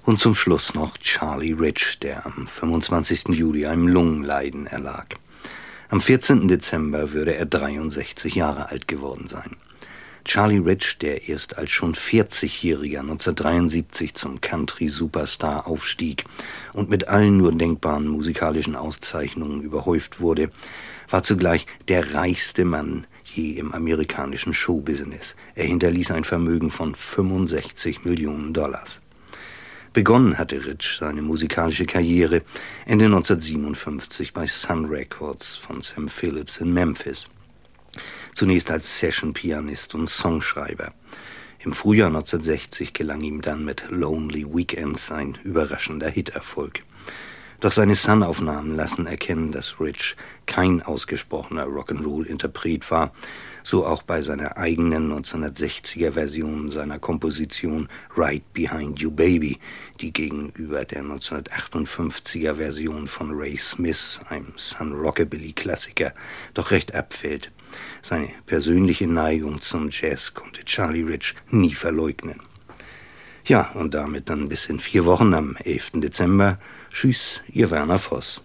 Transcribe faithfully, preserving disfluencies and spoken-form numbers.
Und zum Schluss noch Charlie Rich, der am fünfundzwanzigsten Juli einem Lungenleiden erlag. Am vierzehnten Dezember würde er dreiundsechzig Jahre alt geworden sein. Charlie Rich, der erst als schon vierzigjähriger neunzehnhundertdreiundsiebzig zum Country-Superstar aufstieg und mit allen nur denkbaren musikalischen Auszeichnungen überhäuft wurde, war zugleich der reichste Mann je im amerikanischen Showbusiness. Er hinterließ ein Vermögen von fünfundsechzig Millionen Dollars. Begonnen hatte Rich seine musikalische Karriere Ende neunzehnhundertsiebenundfünfzig bei Sun Records von Sam Phillips in Memphis. Zunächst als Session-Pianist und Songschreiber. Im Frühjahr neunzehnhundertsechzig gelang ihm dann mit Lonely Weekends ein überraschender Hiterfolg. Doch seine Sun-Aufnahmen lassen erkennen, dass Rich kein ausgesprochener Rock'n'Roll-Interpret war, so auch bei seiner eigenen neunzehnhundertsechziger-Version seiner Komposition Right Behind You Baby, die gegenüber der neunzehnhundertachtundfünfziger-Version von Ray Smith, einem Sun-Rockabilly-Klassiker, doch recht abfällt. Seine persönliche Neigung zum Jazz konnte Charlie Rich nie verleugnen. Ja, und damit dann bis in vier Wochen am elften Dezember. Tschüss, Ihr Werner Voss.